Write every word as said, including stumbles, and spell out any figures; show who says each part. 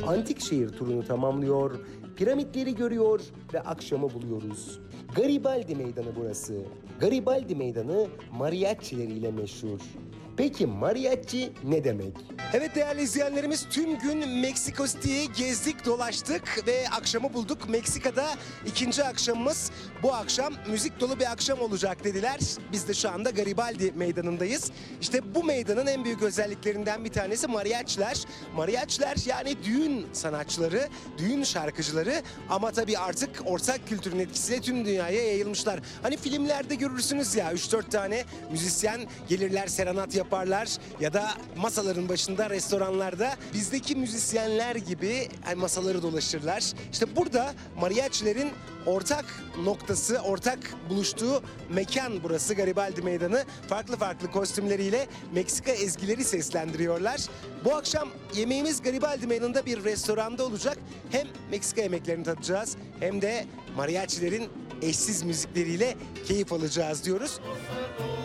Speaker 1: Antik şehir turunu tamamlıyor, piramitleri görüyor ve akşamı buluyoruz. Garibaldi Meydanı burası. Garibaldi Meydanı mariachileriyle meşhur. Peki mariachi ne demek? Evet değerli izleyenlerimiz, tüm gün Meksiko City'yi gezdik, dolaştık ve akşamı bulduk. Meksika'da ikinci akşamımız. Bu akşam müzik dolu bir akşam olacak dediler. Biz de şu anda Garibaldi Meydanı'ndayız. İşte bu meydanın en büyük özelliklerinden bir tanesi mariachiler. Mariachiler yani düğün sanatçıları, düğün şarkıcıları ama tabii artık ortak kültürün etkisiyle tüm dünyaya yayılmışlar. Hani filmlerde görürsünüz ya, üç dört tane müzisyen gelirler, serenat yaparlar ya da masaların başında restoranlarda bizdeki müzisyenler gibi hani masaları dolaşırlar. İşte burada mariachilerin ortak noktası, ortak buluştuğu mekan burası Garibaldi Meydanı. Farklı farklı kostümleriyle Meksika ezgileri seslendiriyorlar. Bu akşam yemeğimiz Garibaldi Meydanı'nda bir restoranda olacak. Hem Meksika yemeklerini tadacağız hem de mariachilerin eşsiz müzikleriyle keyif alacağız diyoruz.